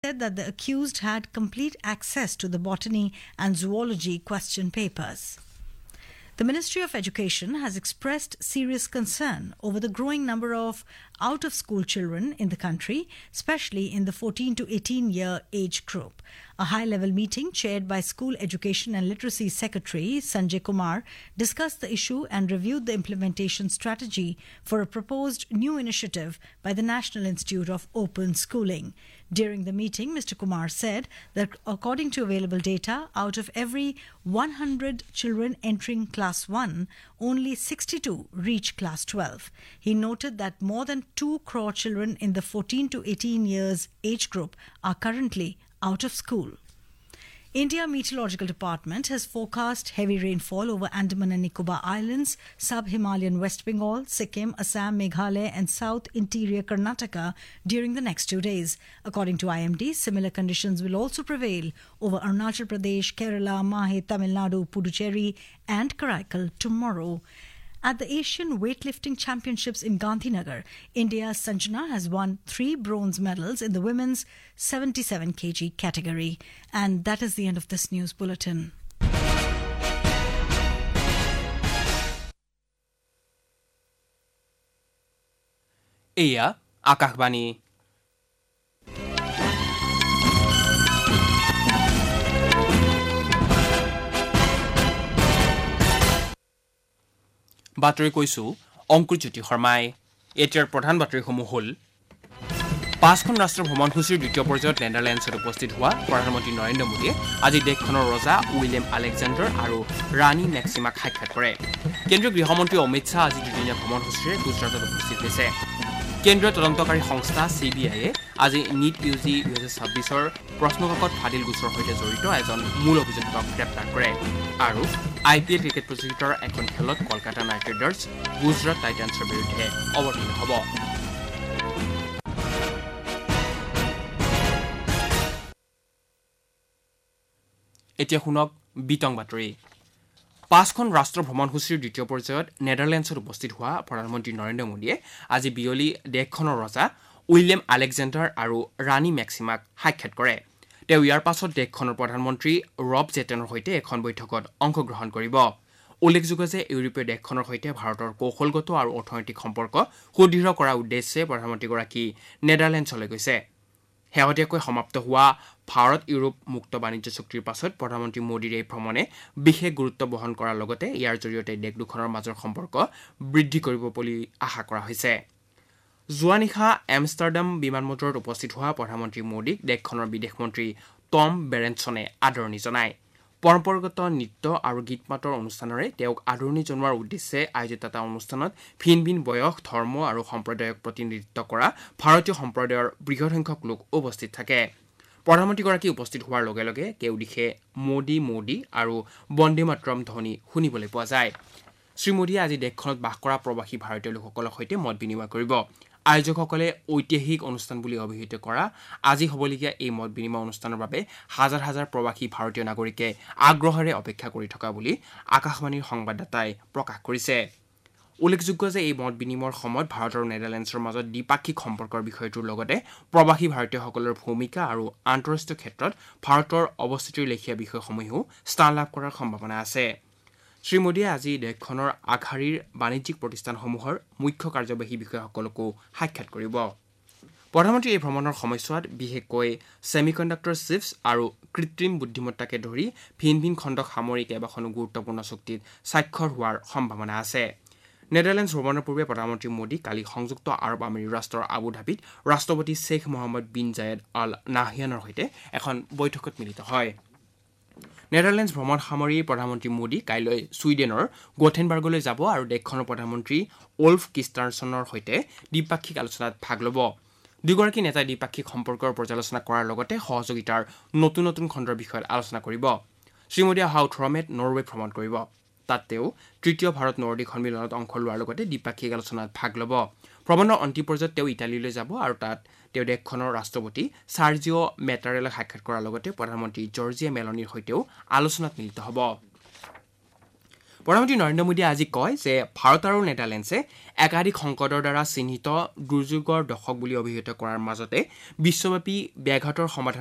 said that the accused had complete access to the botany and zoology question papers. The Ministry of Education has expressed serious concern over the growing number of out-of-school children in the country, especially in the 14 to 18-year age group. A high-level meeting chaired by School Education and Literacy Secretary Sanjay Kumar discussed the issue and reviewed the implementation strategy for a proposed new initiative by the National Institute of Open Schooling. During the meeting, Mr. Kumar said that according to available data, out of every 100 children entering Class 1, only 62 reach Class 12. He noted that more than 2 crore children in the 14 to 18 years age group are currently out of school. India Meteorological Department has forecast heavy rainfall over Andaman and Nicobar Islands, sub-Himalayan West Bengal, Sikkim, Assam, Meghalaya and South Interior Karnataka during the next 2 days. According to IMD, similar conditions will also prevail over Arunachal Pradesh, Kerala, Mahe, Tamil Nadu, Puducherry and Karaikal tomorrow. At the Asian Weightlifting Championships in Gandhinagar, India's Sanjana has won 3 bronze medals in the women's 77 kg category. And that is the end of this news bulletin. Eya Akashbani. বাতৰি কৈছো অংকুৰজ্যোতি শৰ্মাই এতিয়াৰ প্ৰধান বাতৰিসমূহ হ'ল 5খন ৰাষ্ট্ৰ ভ্ৰমণসূচীৰ দ্বিতীয় পৰ্যায়ত নেদাৰলেণ্ডছত উপস্থিত হোৱা প্ৰধানমন্ত্ৰী নৰেন্দ্ৰ মোদীয়ে আজি দেশখনৰ ৰজা উইলিয়াম আলেকজেণ্ডাৰ আৰু ৰাণী মেক্সিমাক সাক্ষাৎ কৰে কেন্দ্ৰীয় গৃহমন্ত্ৰী অমিত শাহ আজি দুদিনীয়া ভ্ৰমণসূচীৰে গুজৰাটত উপস্থিত হৈছে কেন্দ্ৰীয় তদন্তকাৰী সংস্থা CBIয়ে আজি নিট ইউজি 2026ৰ প্ৰশ্নকাকত ফাদিল গোচৰৰ সৈতে জড়িত এজন মূল অভিযুক্তক গ্ৰেপ্তাৰ কৰে আৰু IPL ক্ৰিকেট প্ৰতিযোগিতাৰ এখন খেলত কলকাতা নাইট ৰাইডাৰ্ছ গুজৰাট টাইটান্সৰ বিৰুদ্ধে অৱতীৰ্ণ হ'ব এতিয়া শুনক বিতং বাতৰি 5খন ৰাষ্ট্ৰ ভ্ৰমণসূচীৰ দ্বিতীয় পৰ্যায়ত নেদাৰলেণ্ডছত উপস্থিত হোৱা প্ৰধানমন্ত্ৰী নৰেন্দ্ৰ মোদীয়ে আজি বিয়লি দেশখনৰ ৰজা উইলিয়াম আলেকজেণ্ডাৰ আৰু ৰাণী মেক্সিমাক সাক্ষাৎ কৰে তেওঁ ইয়াৰ পাছত দেশখনৰ প্ৰধানমন্ত্ৰী ৰব জেটেনৰ সৈতে এখন বৈঠকত অংশগ্ৰহণ কৰিব উল্লেখযোগ্য যে ইউৰোপীয় দেশখনৰ সৈতে ভাৰতৰ কৌশলগত আৰু অৰ্থনৈতিক সম্পৰ্ক সুদৃঢ় কৰাৰ উদ্দেশ্যে প্ৰধানমন্ত্ৰীগৰাকী নেদাৰলেণ্ডছলৈ গৈছে শেহতীয়াকৈ সমাপ্ত হোৱা ভাৰত ইউৰোপ মুক্ত বাণিজ্য চুক্তিৰ পাছত প্ৰধানমন্ত্ৰী মোদীৰ এই ভ্ৰমণে বিশেষ গুৰুত্ব বহন কৰাৰ লগতে ইয়াৰ জৰিয়তে দেশ দুখনৰ মাজৰ সম্পৰ্ক বৃদ্ধি কৰিব বুলি আশা কৰা হৈছে যোৱা নিশা এমষ্টাৰডাম বিমানবন্দৰত উপস্থিত হোৱা প্ৰধানমন্ত্ৰী মোদীক দেশখনৰ বিদেশ মন্ত্ৰী টম বেৰেনছনে আদৰণি জনায় পৰম্পৰাগত নৃত্য আৰু গীত মাতৰ অনুষ্ঠানৰে তেওঁক আদৰণি জনোৱাৰ উদ্দেশ্যে আয়োজিত এটা অনুষ্ঠানত ভিন ভিন বয়স ধৰ্ম আৰু সম্প্ৰদায়ক প্ৰতিনিধিত্ব কৰা ভাৰতীয় সম্প্ৰদায়ৰ বৃহৎ সংখ্যক লোক উপস্থিত থাকে প্ৰধানমন্ত্ৰীগৰাকী উপস্থিত হোৱাৰ লগে লগে কেউদিশে মোদী মোদী আৰু বন্দে মাতৰম ধ্বনি শুনিবলৈ পোৱা যায় শ্ৰীমোদীয়ে আজি দেশখনত বাস কৰা প্ৰবাসী ভাৰতীয় লোকসকলৰ সৈতে মত বিনিময় কৰিব আয়োজকসকলে ঐতিহাসিক অনুষ্ঠান বুলি অভিহিত কৰা আজি হ'বলগীয়া এই মত বিনিময় অনুষ্ঠানৰ বাবে হাজাৰ হাজাৰ প্ৰবাসী ভাৰতীয় নাগৰিকে আগ্ৰহেৰে অপেক্ষা কৰি থকা বুলি আকাশবাণীৰ সংবাদদাতাই প্ৰকাশ কৰিছে উল্লেখযোগ্য যে এই মত বিনিময়ৰ সময়ত ভাৰত আৰু নেদাৰলেণ্ডছৰ মাজত দ্বিপাক্ষিক সম্পৰ্কৰ বিষয়টোৰ লগতে প্ৰবাসী ভাৰতীয়সকলৰ ভূমিকা আৰু আন্তঃৰাষ্ট্ৰীয় ক্ষেত্ৰত ভাৰতৰ অৱস্থিতিৰ লেখীয়া বিষয়সমূহেও স্থান লাভ কৰাৰ সম্ভাৱনা আছে শ্ৰীমোদীয়ে আজি দেশখনৰ আগশাৰীৰ বাণিজ্যিক প্ৰতিষ্ঠানসমূহৰ মুখ্য কাৰ্যবাহী বিষয়াসকলকো সাক্ষাৎ কৰিব প্ৰধানমন্ত্ৰী এই ভ্ৰমণৰ সময়ছোৱাত বিশেষকৈ ছেমিকণ্ডাক্টৰ চিপছ আৰু কৃত্ৰিম বুদ্ধিমত্তাকে ধৰি ভিন ভিন খণ্ডক সামৰি কেইবাখনো গুৰুত্বপূৰ্ণ চুক্তিত স্বাক্ষৰ হোৱাৰ সম্ভাৱনা আছে নেদাৰলেণ্ডছ ভ্ৰমণৰ পূৰ্বে প্ৰধানমন্ত্ৰী মোদী কালি সংযুক্ত আৰব আমিৰি ৰাষ্ট্ৰৰ আবুধাবিত ৰাষ্ট্ৰপতি শ্বেখ মহম্মদ বিন জায়েদ আল নাহয়ানৰ সৈতে এখন বৈঠকত মিলিত হয় নেদাৰলেণ্ডছ ভ্ৰমণ সামৰি প্ৰধানমন্ত্ৰী মোদী কাইলৈ ছুইডেনৰ গোথেনবাৰ্গলৈ যাব আৰু দেশখনৰ প্ৰধানমন্ত্ৰী ওলফ কিষ্টাৰছনৰ সৈতে দ্বিপাক্ষিক আলোচনাত ভাগ ল'ব দুগৰাকী নেতাই দ্বিপাক্ষিক সম্পৰ্কৰ পৰ্যালোচনা কৰাৰ লগতে সহযোগিতাৰ নতুন নতুন খণ্ডৰ বিষয়ত আলোচনা কৰিব শ্ৰীমোদীয়ে অহা 18 মেত নৰৱে ভ্ৰমণ কৰিব তাত তেওঁ তৃতীয় ভাৰত নৰ্ডিক সন্মিলনত অংশ লোৱাৰ লগতে দ্বিপাক্ষিক আলোচনাত ভাগ ল'ব ভ্ৰমণৰ অন্তিম পৰ্যায়ত তেওঁ ইটালীলৈ যাব আৰু তাত তেওঁ দেশখনৰ ৰাষ্ট্ৰপতি চাৰ্জিঅ' মেটাৰেলক সাক্ষাৎ কৰাৰ লগতে প্ৰধানমন্ত্ৰী জৰ্জিয়া মেলনিৰ সৈতেও আলোচনাত মিলিত হ'ব প্ৰধানমন্ত্ৰী নৰেন্দ্ৰ মোদীয়ে আজি কয় যে ভাৰত আৰু নেদাৰলেণ্ডছে একাধিক সংকটৰ দ্বাৰা চিহ্নিত দুৰ্যোগৰ দশক বুলি অভিহিত কৰাৰ মাজতে বিশ্বব্যাপী ব্যাঘাতৰ সমাধান